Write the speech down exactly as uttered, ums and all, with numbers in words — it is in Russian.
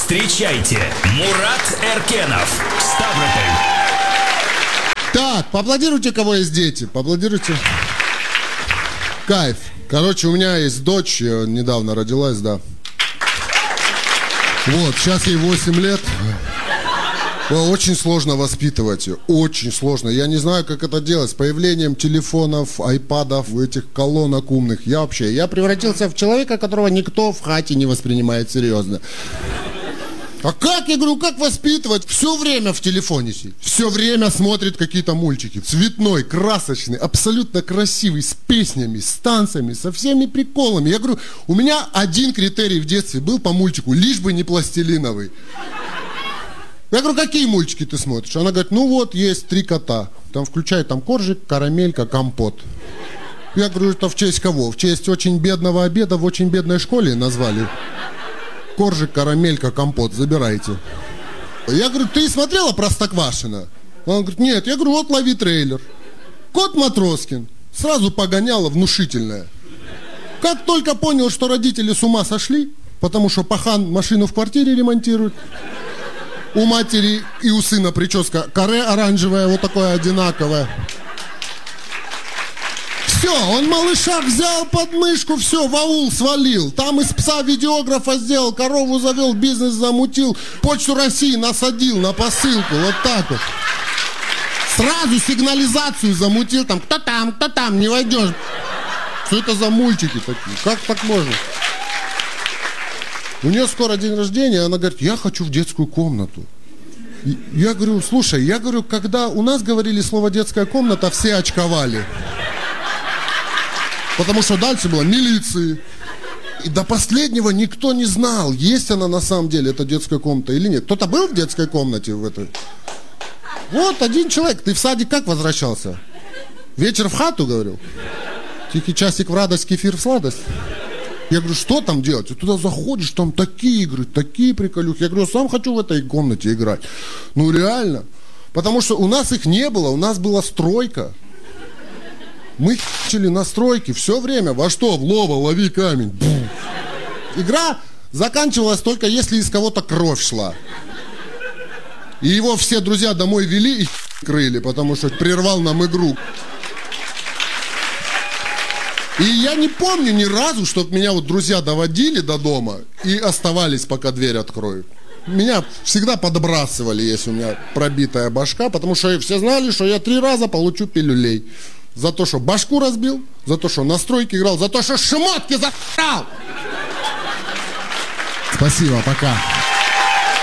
Встречайте, Мурат Эркенов, Ставрополь. Так, поаплодируйте, кого есть дети, поаплодируйте. Кайф. Короче, у меня есть дочь, недавно родилась, да. Вот, сейчас ей восемь лет. Очень сложно воспитывать ее, очень сложно. Я не знаю, как это делать. С появлением телефонов, айпадов, этих колонок умных. Я вообще, я превратился в человека, которого никто в хате не воспринимает серьезно. А как, я говорю, как воспитывать? Все время в телефоне сидит. Все время смотрит какие-то мультики. Цветной, красочный, абсолютно красивый, с песнями, с танцами, со всеми приколами. Я говорю, у меня один критерий в детстве был по мультику, лишь бы не пластилиновый. Я говорю, какие мультики ты смотришь? Она говорит, ну вот, есть три кота. Там включает там коржик, карамелька, компот. Я говорю, это в честь кого? В честь очень бедного обеда в очень бедной школе назвали. Коржик, карамелька, компот, забирайте. Я говорю, ты смотрела Простоквашино? Он говорит, нет. Я говорю, вот лови трейлер. Кот Матроскин. Сразу погоняло внушительное. Как только понял, что родители с ума сошли, потому что пахан машину в квартире ремонтирует, у матери и у сына прическа каре оранжевая, вот такое одинаковое. Все, он малыша взял под мышку, все, в аул свалил. Там из пса видеографа сделал, корову завел, бизнес замутил, Почту России насадил на посылку, вот так вот. Сразу сигнализацию замутил, там, кто там, кто там, не войдешь. Что это за мультики такие? Как так можно? У нее скоро день рождения, она говорит, я хочу в детскую комнату. И я говорю, слушай, я говорю, когда у нас говорили слово детская комната, все очковали. Потому что дальше было милиции. И до последнего никто не знал, есть она на самом деле, эта детская комната или нет. Кто-то был в детской комнате в этой? Вот один человек. Ты в садик как возвращался? Вечер в хату, говорил? Тихий часик в радость, кефир в сладость. Я говорю, что там делать? Ты туда заходишь, там такие игры, такие приколюхи. Я говорю, сам хочу в этой комнате играть. Ну реально. Потому что у нас их не было, у нас была стройка. Мы х**чили на стройке все время. Во что? В лово, лови камень. Бум. Игра заканчивалась только если из кого-то кровь шла. И его все друзья домой вели и крыли, потому что прервал нам игру. И я не помню ни разу, чтобы меня вот друзья доводили до дома и оставались, пока дверь откроют. Меня всегда подбрасывали, если у меня пробитая башка, потому что все знали, что я три раза получу пилюлей. За то, что башку разбил, за то, что на стройке играл, за то, что шмотки за***ал. Спасибо, пока.